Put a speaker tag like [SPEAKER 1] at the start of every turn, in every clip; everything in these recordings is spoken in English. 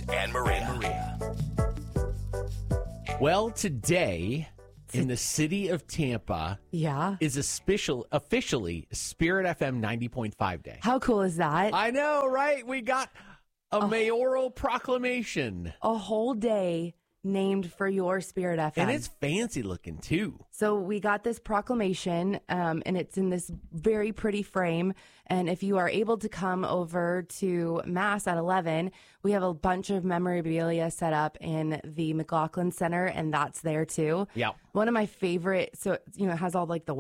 [SPEAKER 1] and Maria.
[SPEAKER 2] Well, today in the city of Tampa is officially Spirit FM 90.5 Day.
[SPEAKER 3] How cool is that?
[SPEAKER 2] I know, right? We got a mayoral proclamation.
[SPEAKER 3] A whole day named for your Spirit FM.
[SPEAKER 2] And it's fancy looking, too.
[SPEAKER 3] So we got this proclamation, and it's in this very pretty frame. And if you are able to come over to Mass at 11, we have a bunch of memorabilia set up in the McLaughlin Center, and that's there, too.
[SPEAKER 2] Yeah.
[SPEAKER 3] One of my favorite, so, it has all like the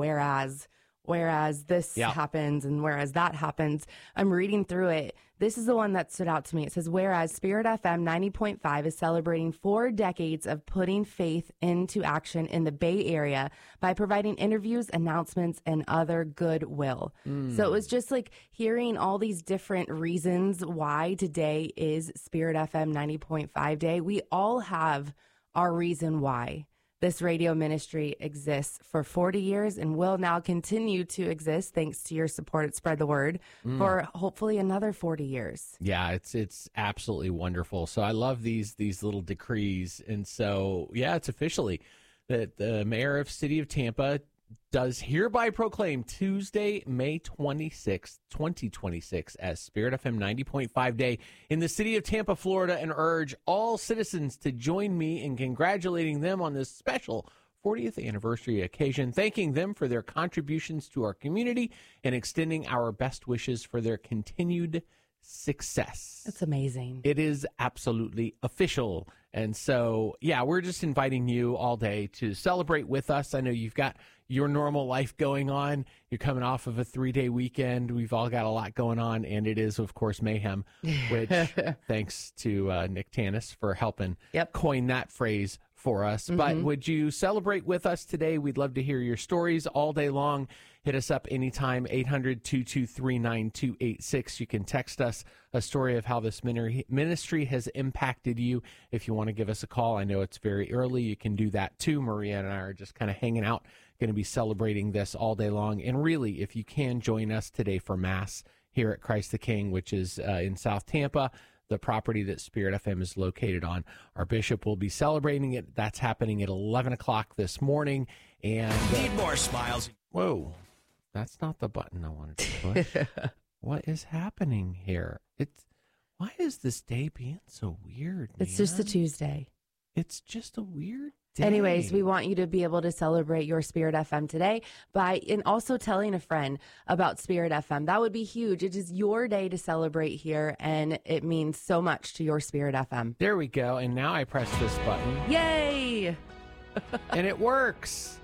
[SPEAKER 3] whereas this happens and whereas that happens. I'm reading through it. This is the one that stood out to me. It says, whereas Spirit FM 90.5 is celebrating 4 decades of putting faith into action in the Bay Area by providing interviews, announcements, and other goodwill. So it was just like hearing all these different reasons why today is Spirit FM 90.5 Day. We all have our reason why this radio ministry exists for 40 years and will now continue to exist thanks to your support at Spread the Word for hopefully another 40 years.
[SPEAKER 2] Yeah, it's absolutely wonderful. So I love these little decrees. And so, it's officially that the mayor of City of Tampa does hereby proclaim Tuesday, May 26, 2026 as Spirit FM 90.5 Day in the city of Tampa, Florida, and urge all citizens to join me in congratulating them on this special 40th anniversary occasion, thanking them for their contributions to our community and extending our best wishes for their continued success.
[SPEAKER 3] It's amazing.
[SPEAKER 2] It is absolutely official. And so, we're just inviting you all day to celebrate with us. I know you've got your normal life going on. You're coming off of a 3-day weekend. We've all got a lot going on, and it is, of course, mayhem, which thanks to Nick Tanis for helping coin that phrase for us. But would you celebrate with us today? We'd love to hear your stories all day long. Hit us up anytime, 800-223-9286. You can text us a story of how this ministry has impacted you. If you want to give us a call, I know it's very early. You can do that too. Maria and I are just kind of hanging out, going to be celebrating this all day long. And really, if you can join us today for Mass here at Christ the King, which is in South Tampa, the property that Spirit FM is located on. Our bishop will be celebrating it. That's happening at 11 o'clock this morning. And
[SPEAKER 1] Need more smiles.
[SPEAKER 2] Whoa, that's not the button I wanted to push. What is happening here? Why is this day being so weird,
[SPEAKER 3] It's just a Tuesday.
[SPEAKER 2] It's just a weird day.
[SPEAKER 3] Anyways, we want you to be able to celebrate your Spirit FM today and also telling a friend about Spirit FM. That would be huge. It is your day to celebrate here, and it means so much to your Spirit FM.
[SPEAKER 2] There we go. And now I press this button.
[SPEAKER 3] Yay!
[SPEAKER 2] And it works.